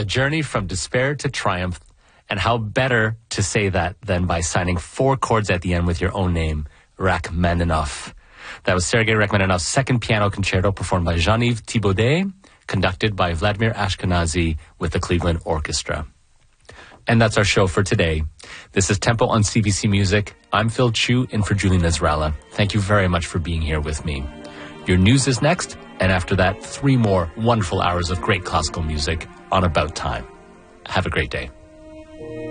the journey from despair to triumph. And how better to say that than by signing 4 chords at the end with your own name, Rachmaninoff. That was Sergei Rachmaninoff's second piano concerto performed by Jean-Yves Thibaudet, conducted by Vladimir Ashkenazy with the Cleveland Orchestra. And that's our show for today. This is Tempo on CBC Music. I'm Phil Chu in for Julie Nasrallah. Thank you very much for being here with me. Your news is next, and after that, 3 more wonderful hours of great classical music on About Time. Have a great day.